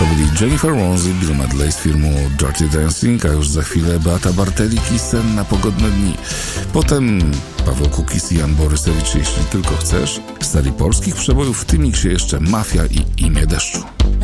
To byli Jennifer Wonzy, Bill Medley z filmu Dirty Dancing, a już za chwilę Beata Bartelik i Sen na pogodne dni. Potem Paweł Kukis i Jan Borysewicz, Jeśli tylko chcesz. Z serii polskich przebojów w tym miksie jeszcze Mafia i Imię deszczu.